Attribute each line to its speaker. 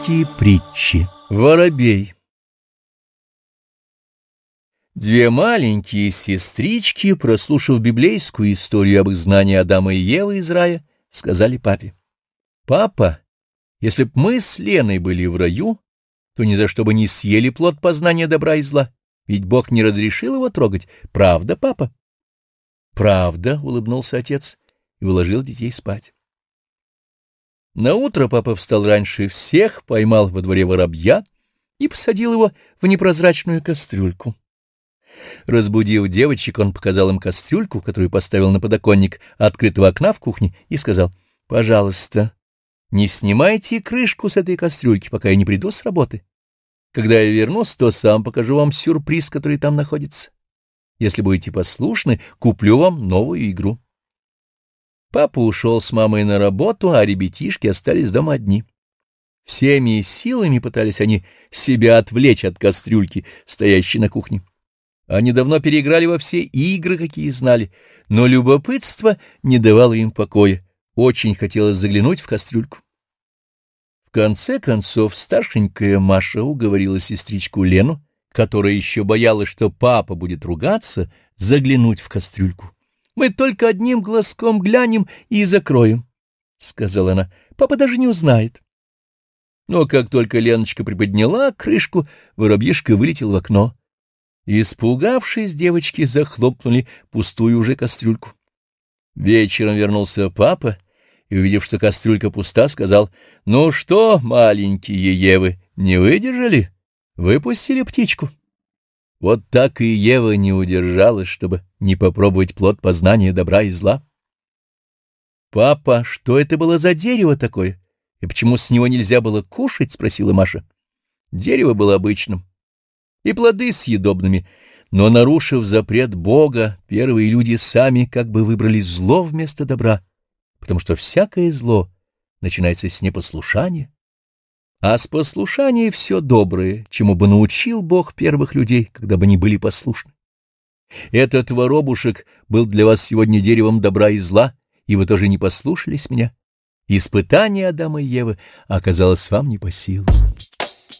Speaker 1: Русские притчи. Воробей. Две маленькие сестрички, прослушав библейскую историю об изгнании Адама и Евы из рая, сказали папе: «Папа, если б мы с Леной были в раю, то ни за что бы не съели плод познания добра и зла, ведь Бог не разрешил его трогать. Правда, папа?» «Правда», — улыбнулся отец и уложил детей спать. Наутро папа встал раньше всех, поймал во дворе воробья и посадил его в непрозрачную кастрюльку. Разбудив девочек, он показал им кастрюльку, которую поставил на подоконник открытого окна в кухне, и сказал: «Пожалуйста, не снимайте крышку с этой кастрюльки, пока я не приду с работы. Когда я вернусь, то сам покажу вам сюрприз, который там находится. Если будете послушны, куплю вам новую игру». Папа ушел с мамой на работу, а ребятишки остались дома одни. Всеми силами пытались они себя отвлечь от кастрюльки, стоящей на кухне. Они давно переиграли во все игры, какие знали, но любопытство не давало им покоя. Очень хотелось заглянуть в кастрюльку. В конце концов, старшенькая Маша уговорила сестричку Лену, которая еще боялась, что папа будет ругаться, заглянуть в кастрюльку. «Мы только одним глазком глянем и закроем», — сказала она. «Папа даже не узнает». Но как только Леночка приподняла крышку, воробьишка вылетел в окно. Испугавшись, девочки захлопнули пустую уже кастрюльку. Вечером вернулся папа и, увидев, что кастрюлька пуста, сказал: «Ну что, маленькие Евы, не выдержали? Выпустили птичку». Вот так и Ева не удержалась, чтобы не попробовать плод познания добра и зла. «Папа, что это было за дерево такое? И почему с него нельзя было кушать?» — спросила Маша. Дерево было обычным, и плоды съедобными, но, нарушив запрет Бога, первые люди сами как бы выбрали зло вместо добра, потому что всякое зло начинается с непослушания. А с послушания все доброе, чему бы научил Бог первых людей, когда бы они были послушны. Этот воробушек был для вас сегодня деревом добра и зла, и вы тоже не послушались меня. Испытание Адама и Евы оказалось вам не по силам.